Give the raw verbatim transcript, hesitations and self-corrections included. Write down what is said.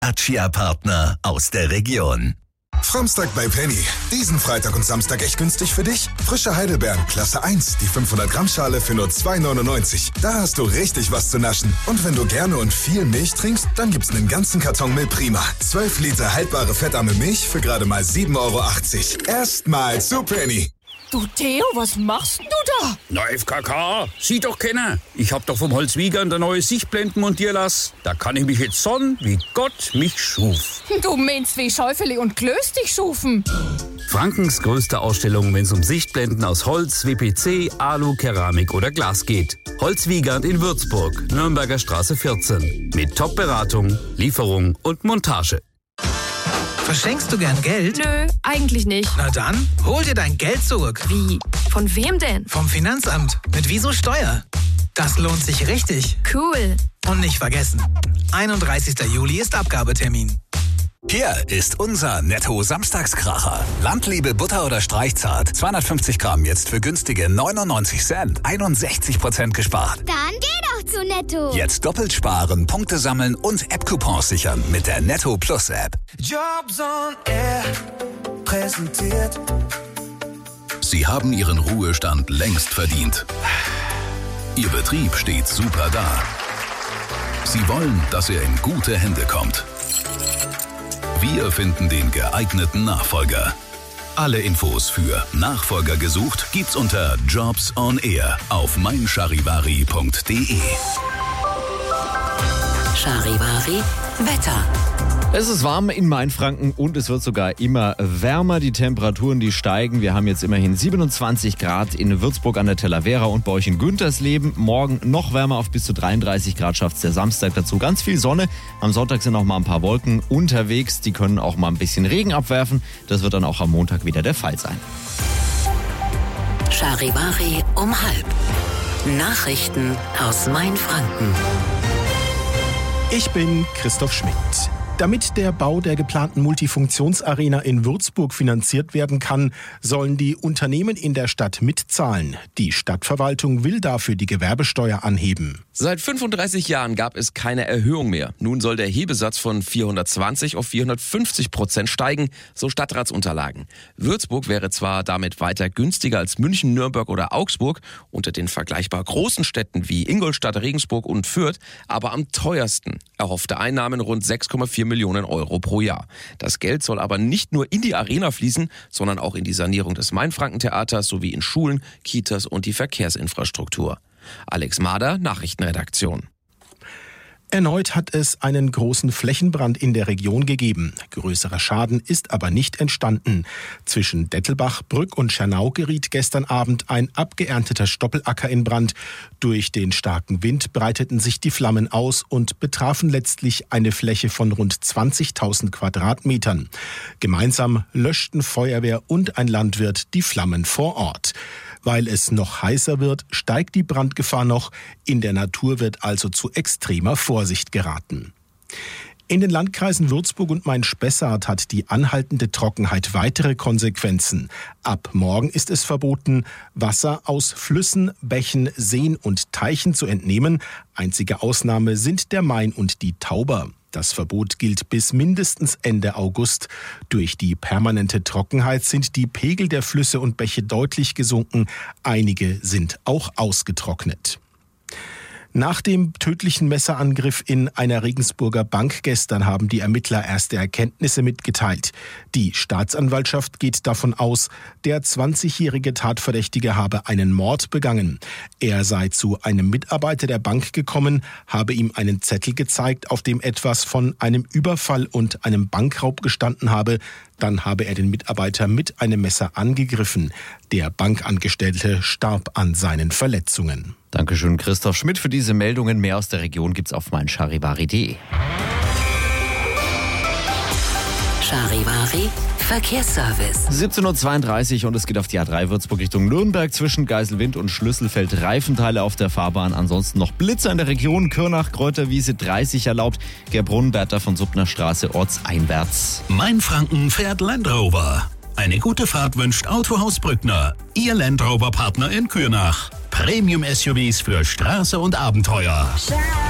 Dacia-Partner aus der Region. Framstag bei Penny. Diesen Freitag und Samstag echt günstig für dich. Frische Heidelbeeren, Klasse eins, die fünfhundert Gramm Schale für nur zwei neunundneunzig. Da hast du richtig was zu naschen. Und wenn du gerne und viel Milch trinkst, dann gibt's einen ganzen Karton Milprima. zwölf Liter haltbare fettarme Milch für gerade mal sieben Euro achtzig. Erstmal zu Penny. Du Theo, was machst du da? Na, F K K, sieh doch keiner. Ich hab doch vom Holzwiegern eine neue Sichtblenden montieren lassen. Da kann ich mich jetzt sonnen, wie Gott mich schuf. Du meinst wie Schäufele und Klöß dich schufen. Frankens größte Ausstellung, wenn es um Sichtblenden aus Holz, W P C, Alu, Keramik oder Glas geht. Holzwiegand in Würzburg, Nürnberger Straße vierzehn. Mit Top-Beratung, Lieferung und Montage. Verschenkst du gern Geld? Nö, eigentlich nicht. Na dann, hol dir dein Geld zurück. Wie? Von wem denn? Vom Finanzamt. Mit Wieso Steuer. Das lohnt sich richtig. Cool. Und nicht vergessen, einunddreißigster Juli ist Abgabetermin. Hier ist unser Netto-Samstagskracher. Landliebe Butter oder Streichzart. zweihundertfünfzig Gramm jetzt für günstige neunundneunzig Cent. einundsechzig Prozent gespart. Dann geh doch zu Netto. Jetzt doppelt sparen, Punkte sammeln und App-Coupons sichern mit der Netto Plus App. Jobs on Air präsentiert. Sie haben Ihren Ruhestand längst verdient. Ihr Betrieb steht super da. Sie wollen, dass er in gute Hände kommt. Wir finden den geeigneten Nachfolger. Alle Infos für Nachfolger gesucht gibt's unter Jobs on Air auf mein charivari punkt de. Charivari Wetter. Es ist warm in Mainfranken und es wird sogar immer wärmer. Die Temperaturen, die steigen. Wir haben jetzt immerhin siebenundzwanzig Grad in Würzburg an der Tellavera und bei euch in Güntersleben. Morgen noch wärmer, auf bis zu dreiunddreißig Grad schafft es der Samstag dazu. Ganz viel Sonne. Am Sonntag sind noch mal ein paar Wolken unterwegs. Die können auch mal ein bisschen Regen abwerfen. Das wird dann auch am Montag wieder der Fall sein. Charivari um halb. Nachrichten aus Mainfranken. Ich bin Christoph Schmidt. Damit der Bau der geplanten Multifunktionsarena in Würzburg finanziert werden kann, sollen die Unternehmen in der Stadt mitzahlen. Die Stadtverwaltung will dafür die Gewerbesteuer anheben. Seit fünfunddreißig Jahren gab es keine Erhöhung mehr. Nun soll der Hebesatz von vierhundertzwanzig auf vierhundertfünfzig Prozent steigen, so Stadtratsunterlagen. Würzburg wäre zwar damit weiter günstiger als München, Nürnberg oder Augsburg, unter den vergleichbar großen Städten wie Ingolstadt, Regensburg und Fürth, aber am teuersten. Erhoffte Einnahmen rund sechs Komma vier Millionen Euro pro Jahr. Das Geld soll aber nicht nur in die Arena fließen, sondern auch in die Sanierung des Mainfranken-Theaters sowie in Schulen, Kitas und die Verkehrsinfrastruktur. Alex Mader, Nachrichtenredaktion. Erneut hat es einen großen Flächenbrand in der Region gegeben. Größerer Schaden ist aber nicht entstanden. Zwischen Dettelbach, Brück und Schernau geriet gestern Abend ein abgeernteter Stoppelacker in Brand. Durch den starken Wind breiteten sich die Flammen aus und betrafen letztlich eine Fläche von rund zwanzigtausend Quadratmetern. Gemeinsam löschten Feuerwehr und ein Landwirt die Flammen vor Ort. Weil es noch heißer wird, steigt die Brandgefahr noch. In der Natur wird also zu extremer Vorsicht geraten. In den Landkreisen Würzburg und Main-Spessart hat die anhaltende Trockenheit weitere Konsequenzen. Ab morgen ist es verboten, Wasser aus Flüssen, Bächen, Seen und Teichen zu entnehmen. Einzige Ausnahme sind der Main und die Tauber. Das Verbot gilt bis mindestens Ende August. Durch die permanente Trockenheit sind die Pegel der Flüsse und Bäche deutlich gesunken. Einige sind auch ausgetrocknet. Nach dem tödlichen Messerangriff in einer Regensburger Bank gestern haben die Ermittler erste Erkenntnisse mitgeteilt. Die Staatsanwaltschaft geht davon aus, der zwanzigjährige Tatverdächtige habe einen Mord begangen. Er sei zu einem Mitarbeiter der Bank gekommen, habe ihm einen Zettel gezeigt, auf dem etwas von einem Überfall und einem Bankraub gestanden habe. Dann habe er den Mitarbeiter mit einem Messer angegriffen. Der Bankangestellte starb an seinen Verletzungen. Dankeschön, Christoph Schmidt, für diese Meldungen. Mehr aus der Region gibt's auf mein charivari punkt de. Charivari Verkehrsservice. siebzehn Uhr zweiunddreißig und es geht auf die A drei Würzburg Richtung Nürnberg zwischen Geiselwind und Schlüsselfeld. Reifenteile auf der Fahrbahn. Ansonsten noch Blitzer in der Region. Kürnach, Kräuterwiese dreißig erlaubt. Gerbrunn, Bertha von Suppner Straße ortseinwärts. Mainfranken fährt Land Rover. Eine gute Fahrt wünscht Autohaus Brückner. Ihr Land Rover Partner in Kürnach. Premium-S U Vs für Straße und Abenteuer.